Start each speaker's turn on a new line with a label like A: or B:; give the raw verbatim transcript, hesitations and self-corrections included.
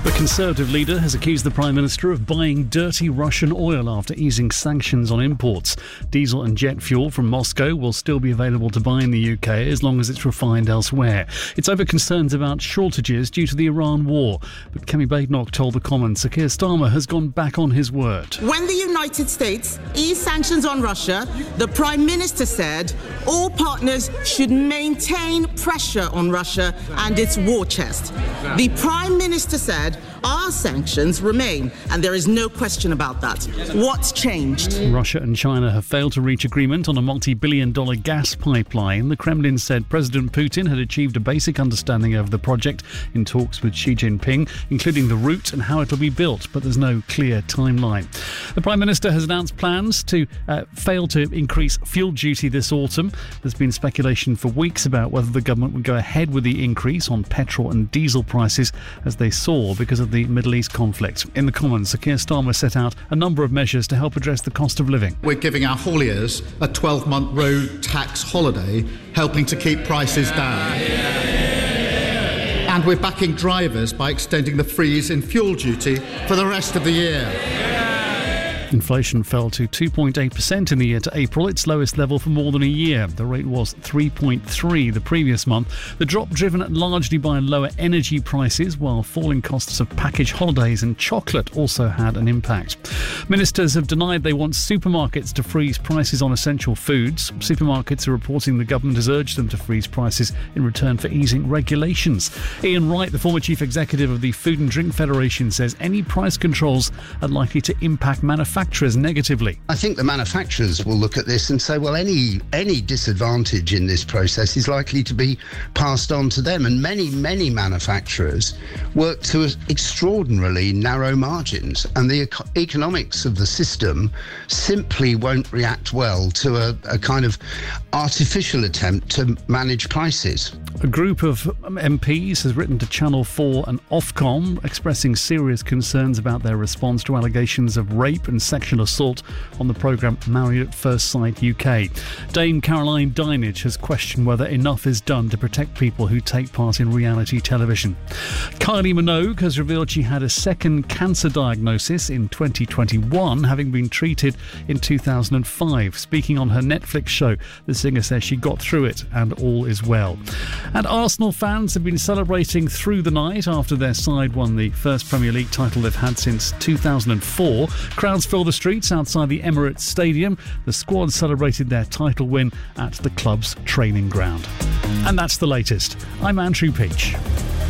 A: The Conservative leader has accused the Prime Minister of buying dirty Russian oil after easing sanctions on imports. Diesel and jet fuel from Moscow will still be available to buy in the U K as long as it's refined elsewhere. It's over concerns about shortages due to the Iran war. But Kemi Badenoch told the Commons Sir Keir Starmer has gone back on his word.
B: When the United States eased sanctions on Russia, the Prime Minister said all partners should maintain pressure on Russia and its war chest. The Prime Minister said our sanctions remain, and there is no question about that. What's changed?
A: Russia and China have failed to reach agreement on a multi-billion dollar gas pipeline. The Kremlin said President Putin had achieved a basic understanding of the project in talks with Xi Jinping, including the route and how it will be built, but there's no clear timeline. The Prime Minister has announced plans to uh, fail to increase fuel duty this autumn. There's been speculation for weeks about whether the government would go ahead with the increase on petrol and diesel prices as they soar because of the Middle East conflict. In the Commons, Sir Keir Starmer set out a number of measures to help address the cost of living.
C: We're giving our hauliers a twelve-month road tax holiday, helping to keep prices down. And we're backing drivers by extending the freeze in fuel duty for the rest of the year.
A: Inflation fell to two point eight percent in the year to April, its lowest level for more than a year. The rate was three point three the previous month. The drop driven largely by lower energy prices, while falling costs of package holidays and chocolate also had an impact. Ministers have denied they want supermarkets to freeze prices on essential foods. Supermarkets are reporting the government has urged them to freeze prices in return for easing regulations. Ian Wright, the former chief executive of the Food and Drink Federation, says any price controls are likely to impact manufacturers negatively.
D: I think the manufacturers will look at this and say, well, any any disadvantage in this process is likely to be passed on to them. And many, many manufacturers work to extraordinarily narrow margins, and the eco- economics of the system simply won't react well to a, a kind of artificial attempt to manage prices.
A: A group of M Ps has written to Channel four and Ofcom expressing serious concerns about their response to allegations of rape and sexual assault on the programme Married at First Sight U K. Dame Caroline Dinenage has questioned whether enough is done to protect people who take part in reality television. Kylie Minogue has revealed she had a second cancer diagnosis in twenty twenty-one, having been treated in two thousand five. Speaking on her Netflix show, the singer says she got through it and all is well. And Arsenal fans have been celebrating through the night after their side won the first Premier League title they've had since two thousand four. Crowds fill the streets outside the Emirates Stadium. The squad celebrated their title win at the club's training ground. And that's the latest. I'm Andrew Peach.